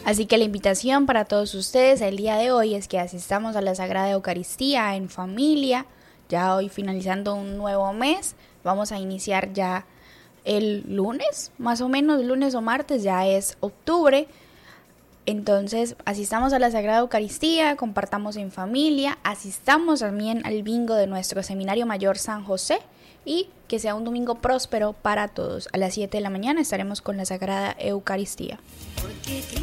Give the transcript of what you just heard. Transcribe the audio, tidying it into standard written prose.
Así que la invitación para todos ustedes el día de hoy es que asistamos a la Sagrada Eucaristía en familia. Ya hoy finalizando un nuevo mes, vamos a iniciar ya el lunes, más o menos lunes o martes, ya es octubre. Entonces asistamos a la Sagrada Eucaristía, compartamos en familia, asistamos también al bingo de nuestro Seminario Mayor San José y que sea un domingo próspero para todos. A las 7 de la mañana estaremos con la Sagrada Eucaristía.